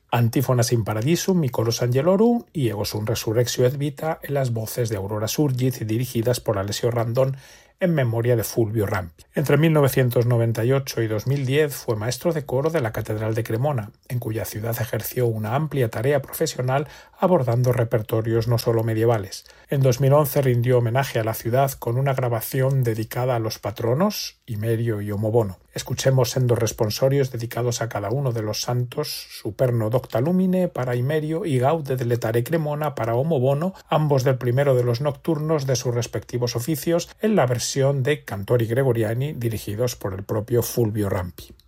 Antífonas in paradisum, Micolos angelorum y Ego sum resurrexio et vita en las voces de Aurora Surgiz dirigidas por Alessio Randon en memoria de Fulvio Rampi. Entre 1998 y 2010 fue maestro de coro de la Catedral de Cremona, en cuya ciudad ejerció una amplia tarea profesional abordando repertorios no solo medievales. En 2011 rindió homenaje a la ciudad con una grabación dedicada a los patronos, Imerio y Omobono. Escuchemos sendos responsorios dedicados a cada uno de los santos, Superno Docta Lumine para Imerio y Gaude Deletare Cremona para Omobono, ambos del primero de los nocturnos de sus respectivos oficios, en la versión de Cantori Gregoriani dirigidos por el propio Fulvio Rampi.